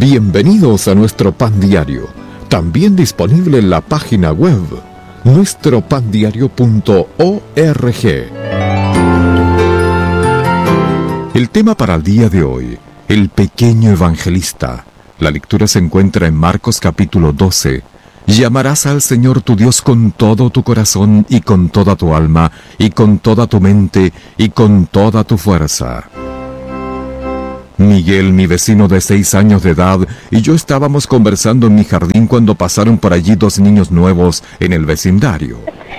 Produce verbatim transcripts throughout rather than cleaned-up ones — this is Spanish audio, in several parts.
Bienvenidos a nuestro pan diario, también disponible en la página web nuestro pan diario punto org. El tema para el día de hoy, el pequeño evangelista. La lectura se encuentra en Marcos capítulo doce. Llamarás al Señor tu Dios con todo tu corazón y con toda tu alma y con toda tu mente y con toda tu fuerza. Miguel, mi vecino de seis años de edad, y yo estábamos conversando en mi jardín cuando pasaron por allí dos niños nuevos en el vecindario.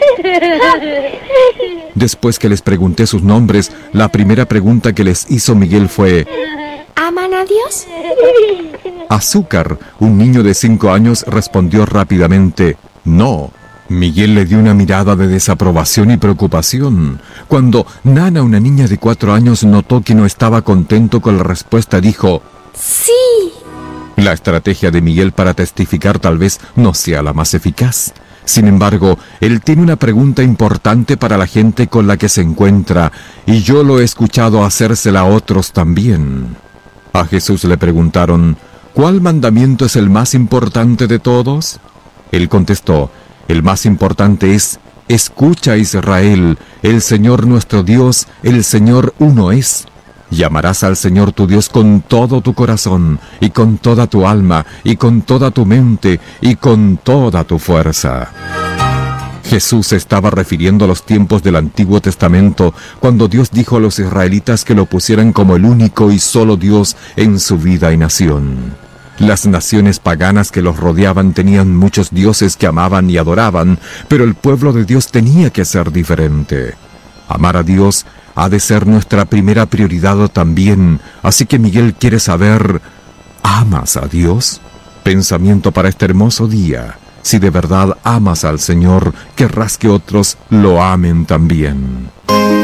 Después que les pregunté sus nombres, la primera pregunta que les hizo Miguel fue: ¿aman a Dios? Azúcar, un niño de cinco años, respondió rápidamente: no. Miguel le dio una mirada de desaprobación y preocupación. Cuando Nana, una niña de cuatro años, notó que no estaba contento con la respuesta, dijo: ¡sí! La estrategia de Miguel para testificar tal vez no sea la más eficaz. Sin embargo, él tiene una pregunta importante para la gente con la que se encuentra, y yo lo he escuchado hacérsela a otros también. A Jesús le preguntaron: ¿cuál mandamiento es el más importante de todos? Él contestó: el más importante es: escucha, Israel, el Señor nuestro Dios, el Señor uno es. Llamarás al Señor tu Dios con todo tu corazón, y con toda tu alma, y con toda tu mente, y con toda tu fuerza. Jesús se estaba refiriendo a los tiempos del Antiguo Testamento, cuando Dios dijo a los israelitas que lo pusieran como el único y solo Dios en su vida y nación. Las naciones paganas que los rodeaban tenían muchos dioses que amaban y adoraban, pero el pueblo de Dios tenía que ser diferente. Amar a Dios ha de ser nuestra primera prioridad también, así que Miguel quiere saber: ¿amas a Dios? Pensamiento para este hermoso día: si de verdad amas al Señor, querrás que otros lo amen también.